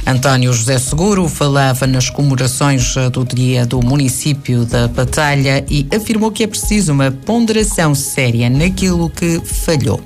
António José Seguro falava nas comemorações do Dia do Município da Batalha e afirmou que é preciso uma ponderação séria naquilo que falhou.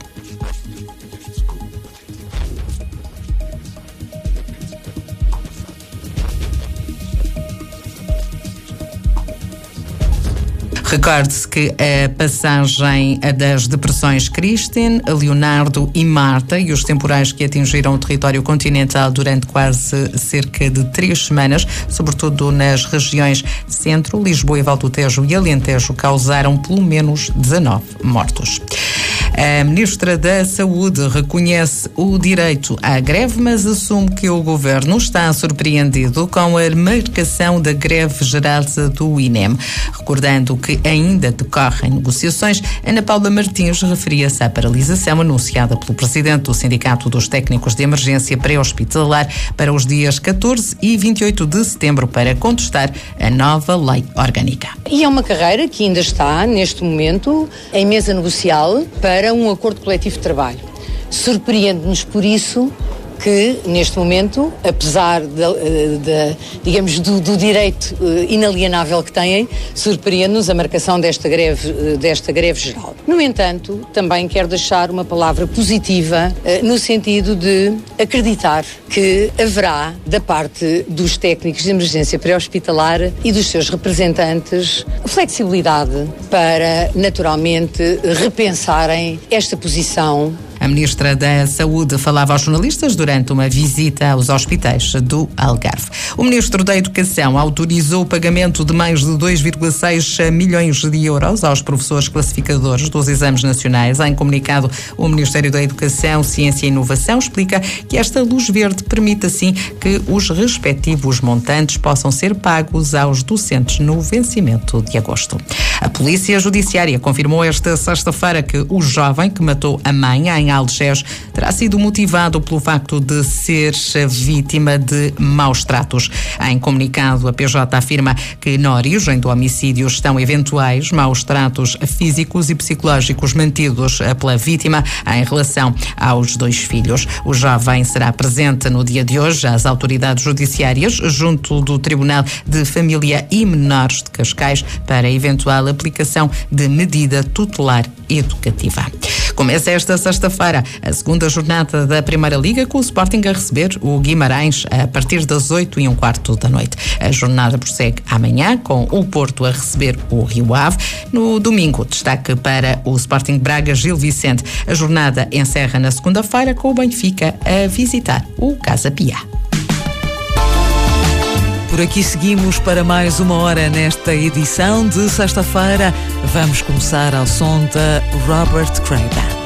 Recorde-se que a passagem das depressões Christine, Leonardo e Marta e os temporais que atingiram o território continental durante quase cerca de 3 semanas, sobretudo nas regiões Centro, Lisboa e Val do Tejo e Alentejo, causaram pelo menos 19 mortos. A Ministra da Saúde reconhece o direito à greve, mas assume que o Governo está surpreendido com a marcação da greve geral do INEM. Recordando que ainda decorrem negociações, Ana Paula Martins referia-se à paralisação anunciada pelo Presidente do Sindicato dos Técnicos de Emergência Pré-Hospitalar para os dias 14 e 28 de setembro para contestar a nova lei orgânica. E é uma carreira que ainda está, neste momento, em mesa negocial para um acordo coletivo de trabalho. Surpreende-nos por isso que, neste momento, apesar do direito inalienável que têm, surpreende-nos a marcação desta greve geral. No entanto, também quero deixar uma palavra positiva no sentido de acreditar que haverá, da parte dos técnicos de emergência pré-hospitalar e dos seus representantes, flexibilidade para, naturalmente, repensarem esta posição. A Ministra da Saúde falava aos jornalistas durante uma visita aos hospitais do Algarve. O Ministro da Educação autorizou o pagamento de mais de 2,6 milhões de euros aos professores classificadores dos exames nacionais. Em comunicado, o Ministério da Educação, Ciência e Inovação explica que esta luz verde permite assim que os respectivos montantes possam ser pagos aos docentes no vencimento de agosto. A Polícia Judiciária confirmou esta sexta-feira que o jovem que matou a mãe em Algés terá sido motivado pelo facto de ser vítima de maus tratos. Em comunicado, a PJ afirma que na origem do homicídio estão eventuais maus tratos físicos e psicológicos mantidos pela vítima em relação aos 2 filhos. O jovem será presente no dia de hoje às autoridades judiciárias junto do Tribunal de Família e Menores de Cascais para eventual aplicação de medida tutelar educativa. Começa esta sexta-feira a segunda jornada da Primeira Liga, com o Sporting a receber o Guimarães a partir das 8h15 da noite. A jornada prossegue amanhã, com o Porto a receber o Rio Ave. No domingo, destaque para o Sporting Braga Gil Vicente. A jornada encerra na segunda-feira com o Benfica a visitar o Casa Pia. Por aqui seguimos para mais uma hora nesta edição de sexta-feira. Vamos começar ao som da Robert Cray Band.